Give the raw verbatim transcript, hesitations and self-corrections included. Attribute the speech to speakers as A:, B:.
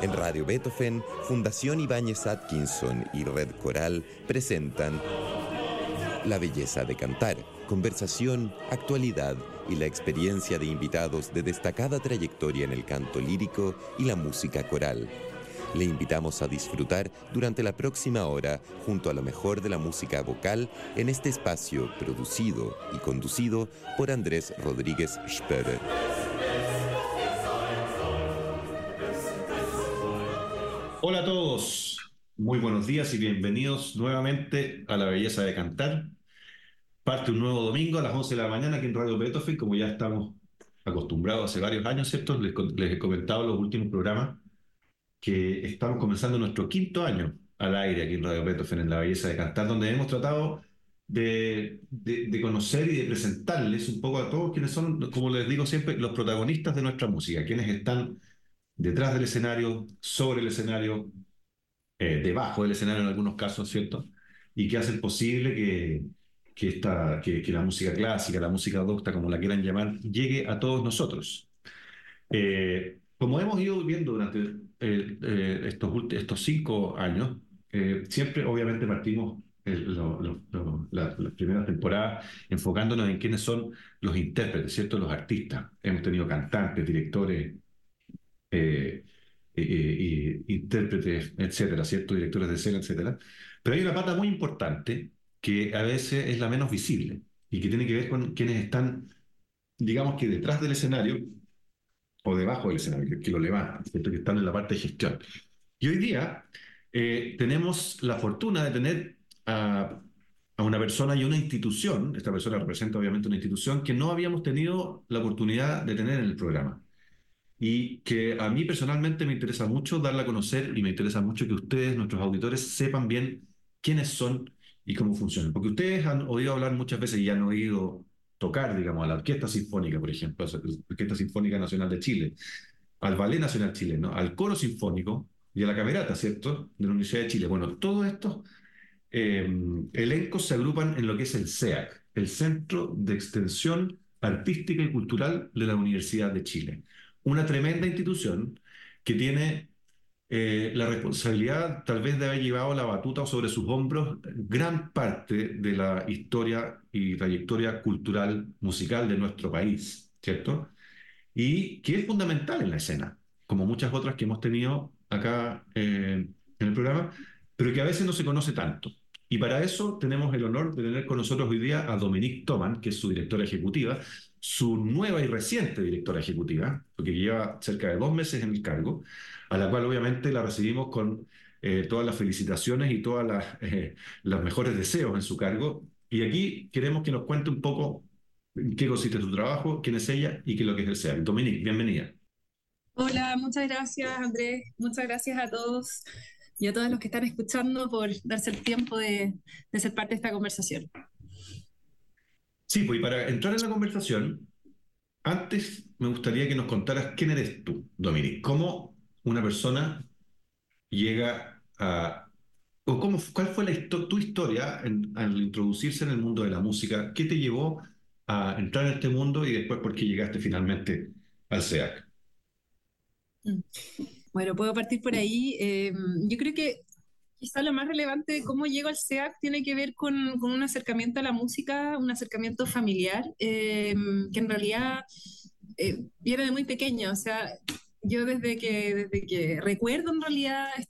A: En Radio Beethoven, Fundación Ibáñez Atkinson y Red Coral presentan La belleza de cantar, conversación, actualidad y la experiencia de invitados de destacada trayectoria en el canto lírico y la música coral. Le invitamos a disfrutar durante la próxima hora junto a lo mejor de la música vocal en este espacio producido y conducido por Andrés Rodríguez Spörer.
B: Hola a todos, muy buenos días y bienvenidos nuevamente a La Belleza de Cantar. Parte un nuevo domingo a las once de la mañana aquí en Radio Beethoven, como ya estamos acostumbrados hace varios años, ¿cierto? Les, les he comentado en los últimos programas que estamos comenzando nuestro quinto año al aire aquí en Radio Beethoven, en La Belleza de Cantar, donde hemos tratado de, de, de conocer y de presentarles un poco a todos quienes son, como les digo siempre, los protagonistas de nuestra música, quienes están detrás del escenario, sobre el escenario, eh, debajo del escenario en algunos casos, ¿cierto? Y que hacen posible que, que, esta, que, que la música clásica, la música docta, como la quieran llamar, llegue a todos nosotros. Eh, como hemos ido viendo durante eh, eh, estos, ulti- estos cinco años, eh, siempre obviamente partimos el- lo- lo- lo- la- las primeras temporadas enfocándonos en quiénes son los intérpretes, ¿cierto? Los artistas. Hemos tenido cantantes, directores, eh, eh, eh, intérpretes, etcétera, ¿cierto? Directores de escena, etcétera. Pero hay una pata muy importante que a veces es la menos visible y que tiene que ver con quienes están, digamos que detrás del escenario o debajo del escenario, que, que lo levantan, ¿cierto? Que están en la parte de gestión. Y hoy día eh, tenemos la fortuna de tener a, a una persona y una institución, esta persona representa obviamente una institución que no habíamos tenido la oportunidad de tener en el programa y que a mí personalmente me interesa mucho darla a conocer y me interesa mucho que ustedes, nuestros auditores, sepan bien quiénes son y cómo funcionan. Porque ustedes han oído hablar muchas veces y han oído tocar, digamos, a la Orquesta Sinfónica, por ejemplo, a la Orquesta Sinfónica Nacional de Chile, al Ballet Nacional Chileno, al Coro Sinfónico y a la Camerata, ¿cierto?, de la Universidad de Chile. Bueno, todos estos eh, elencos se agrupan en lo que es el C E A C, el Centro de Extensión Artística y Cultural de la Universidad de Chile. Una tremenda institución que tiene eh, la responsabilidad tal vez de haber llevado la batuta sobre sus hombros gran parte de la historia y trayectoria cultural musical de nuestro país, ¿cierto? Y que es fundamental en la escena, como muchas otras que hemos tenido acá eh, en el programa, pero que a veces no se conoce tanto. Y para eso tenemos el honor de tener con nosotros hoy día a Dominique Thoman, que es su directora ejecutiva, su nueva y reciente directora ejecutiva, porque lleva cerca de dos meses en el cargo, a la cual obviamente la recibimos con eh, todas las felicitaciones y todos eh, los mejores deseos en su cargo. Y aquí queremos que nos cuente un poco en qué consiste su trabajo, quién es ella y qué es lo que es el C E A C. Dominique, bienvenida.
C: Hola, muchas gracias Andrés, muchas gracias a todos y a todos los que están escuchando por darse el tiempo de, de ser parte de esta conversación.
B: Sí, pues y para entrar en la conversación, antes me gustaría que nos contaras quién eres tú, Dominique. ¿Cómo una persona llega a... o cómo, cuál fue la histo- tu historia en- al introducirse en el mundo de la música? ¿Qué te llevó a entrar en este mundo y después por qué llegaste finalmente al C E A C?
C: Mm. Bueno, puedo partir por ahí. Eh, yo creo que quizá lo más relevante de cómo llego al C E A C tiene que ver con, con un acercamiento a la música, un acercamiento familiar, eh, que en realidad eh, viene de muy pequeña. O sea, yo desde que, desde que recuerdo en realidad